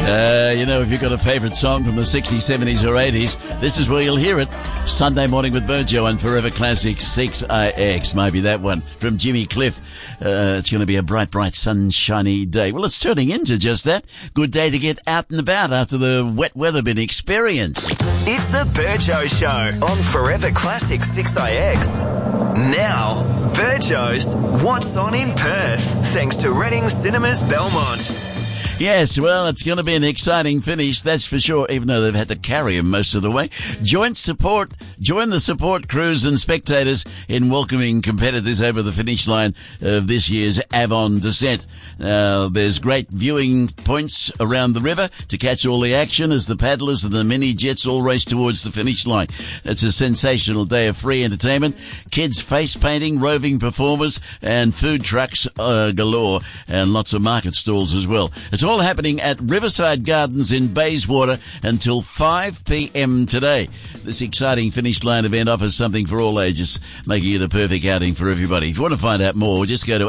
If you've got a favourite song from the 60s, 70s or 80s, this is where you'll hear it. Sunday Morning with Virgio on Forever Classic 6IX. Maybe that one from Jimmy Cliff. It's going to be a bright, bright, sunshiny day. Well, it's turning into just that. Good day to get out and about after the wet weather been experienced. It's the Virgio Show on Forever Classic 6IX. Now, Virgio's What's On in Perth, thanks to Reading Cinemas Belmont. Yes, well, it's going to be an exciting finish, that's for sure, even though they've had to carry him most of the way. Join the support crews and spectators in welcoming competitors over the finish line of this year's Avon Descent. There's great viewing points around the river to catch all the action as the paddlers and the mini jets all race towards the finish line. It's a sensational day of free entertainment, kids face painting, roving performers, and food trucks galore, and lots of market stalls as well. It's all happening at Riverside Gardens in Bayswater until 5 p.m. today. This exciting finish line event offers something for all ages, making it a perfect outing for everybody. If you want to find out more, just go to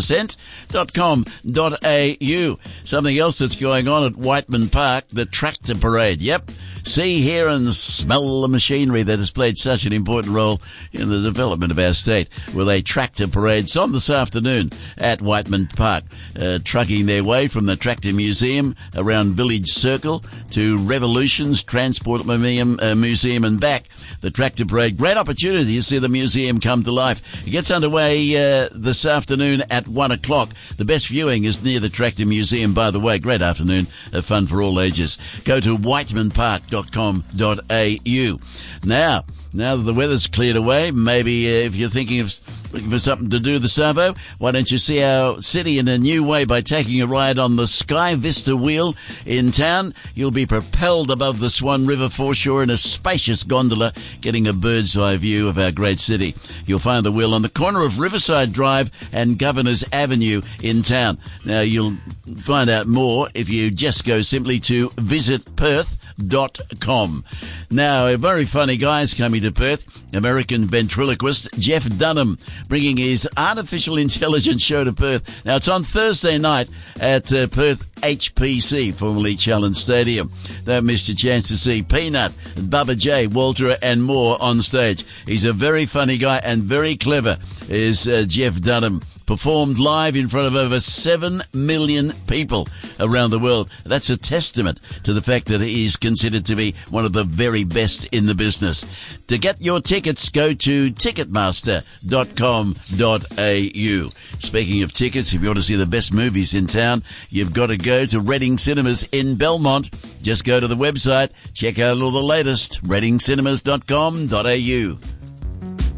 avondescent.com.au. Something else that's going on at Whiteman Park, the Tractor Parade. Yep. See, hear and smell the machinery that has played such an important role in the development of our state with a tractor parade. It's on this afternoon at Whiteman Park, trucking their way from the Tractor Museum around Village Circle to Revolutions Transport Museum and back. The Tractor Parade, great opportunity to see the museum come to life. It gets underway this afternoon at 1 o'clock. The best viewing is near the Tractor Museum, by the way. Great afternoon of fun for all ages. Go to whitemanpark.com.au. Now that the weather's cleared away, maybe if you're thinking of looking for something to do this Savo, why don't you see our city in a new way by taking a ride on the Sky Vista wheel in town? You'll be propelled above the Swan River foreshore in a spacious gondola, getting a bird's eye view of our great city. You'll find the wheel on the corner of Riverside Drive and Governors Avenue in town. Now, you'll find out more if you just go simply to visitperth.com. Now, a very funny guy is coming to Perth, American ventriloquist Jeff Dunham, bringing his artificial intelligence show to Perth. Now, it's on Thursday night at Perth HPC, formerly Challenge Stadium. Don't miss your chance to see Peanut, Bubba J, Walter and more on stage. He's a very funny guy and very clever, is Jeff Dunham. Performed live in front of over 7 million people around the world. That's a testament to the fact that he is considered to be one of the very best in the business. To get your tickets, go to ticketmaster.com.au. Speaking of tickets, if you want to see the best movies in town, you've got to go to Reading Cinemas in Belmont. Just go to the website, check out all the latest, readingcinemas.com.au.